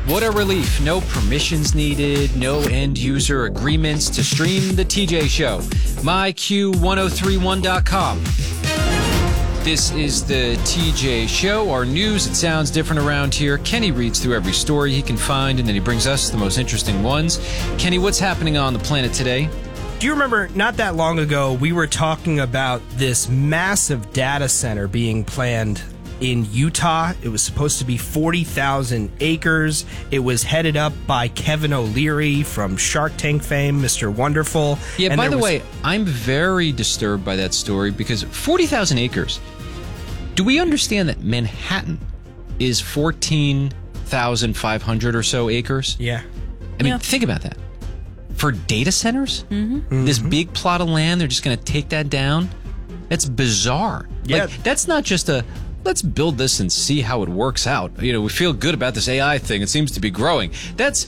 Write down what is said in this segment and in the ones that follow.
What a relief. No permissions needed, no end-user agreements to stream The TJ Show. MyQ1031.com. This is The TJ Show, our news. It sounds different around here. Kenny reads through every story he can find, and then he brings us the most interesting ones. Kenny, what's happening on the planet today? Do you remember not that long ago, we were talking about this massive data center being planned in Utah? It was supposed to be 40,000 acres. It was headed up by Kevin O'Leary from Shark Tank fame, Mr. Wonderful. Yeah, and by the way, I'm very disturbed by that story because 40,000 acres. Do we understand that Manhattan is 14,500 or so acres? Yeah. I mean, think about that. For data centers? This big plot of land, they're just going to take that down? That's bizarre. Yeah. Like, that's not just a, let's build this and see how it works out. You know, we feel good about this AI thing. It seems to be growing. That's,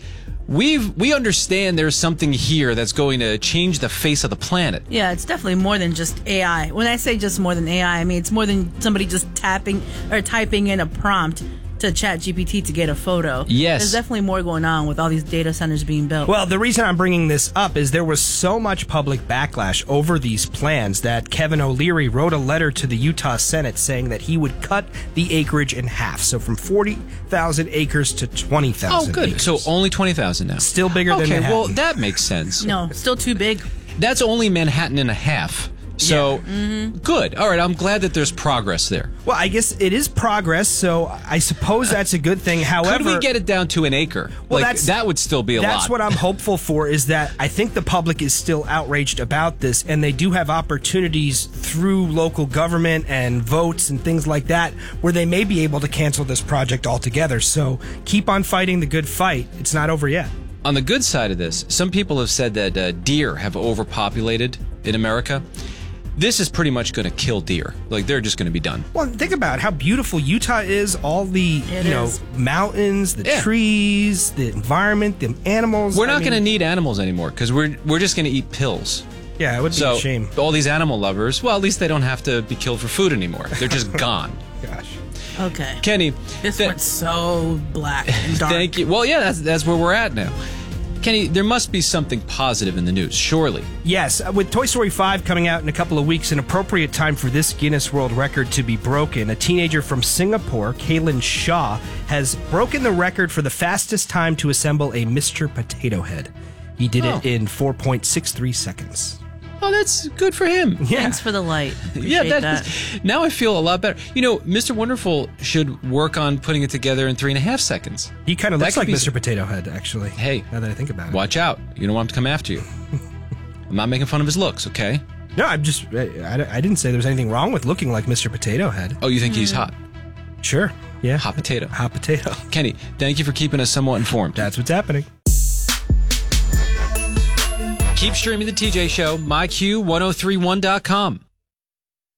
we understand there's something here that's going to change the face of the planet. Yeah, it's definitely more than just AI. When I say just more than AI, I mean it's more than somebody just tapping or typing in a prompt to ChatGPT to get a photo. Yes. There's definitely more going on with all these data centers being built. Well, the reason I'm bringing this up is there was so much public backlash over these plans that Kevin O'Leary wrote a letter to the Utah Senate saying that he would cut the acreage in half. So from 40,000 acres to 20,000 Oh, good. acres. So only 20,000 now. Still bigger than Okay, Manhattan. well, that makes sense. No, still too big. That's only Manhattan and a half. So, good. All right, I'm glad that there's progress there. Well, I guess it is progress, so I suppose that's a good thing. However, Could we get it down to an acre? Well, like, that would still be a lot. That's what I'm hopeful for, is that I think the public is still outraged about this, and they do have opportunities through local government and votes and things like that where they may be able to cancel this project altogether. So keep on fighting the good fight. It's not over yet. On the good side of this, some people have said that deer have overpopulated in America. This is pretty much going to kill deer. Like, they're just going to be done. Well, think about how beautiful Utah is. All the mountains, the trees, the environment, the animals. We're not going to need animals anymore because we're just going to eat pills. Yeah, it would be a shame. All these animal lovers, well, at least they don't have to be killed for food anymore. They're just gone. Gosh. Okay. Kenny. This went so black and dark. Thank you. Well, yeah, that's where we're at now. Kenny, there must be something positive in the news, surely. Yes, with Toy Story 5 coming out in a couple of weeks, an appropriate time for this Guinness World Record to be broken. A teenager from Singapore, Kaylin Shaw, has broken the record for the fastest time to assemble a Mr. Potato Head. He did it in 4.63 seconds. Oh, that's good for him. Yeah. Thanks for the light. Yeah, Appreciate that. Now I feel a lot better. You know, Mr. Wonderful should work on putting it together in 3.5 seconds. He kind of looks like could be Mr. Potato Head, actually. Hey, now that I think about it. Watch out. You don't want him to come after you. I'm not making fun of his looks, okay? No, I didn't say there was anything wrong with looking like Mr. Potato Head. Oh, you think he's hot? Sure, yeah. Hot potato. Hot potato. Kenny, thank you for keeping us somewhat informed. That's what's happening. Keep streaming The TJ Show, myQ1031.com.